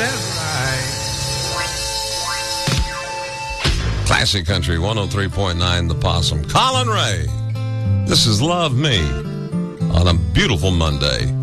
that's right. Classic Country 103.9 The Possum. Colin Ray. This is Love Me on a beautiful Monday.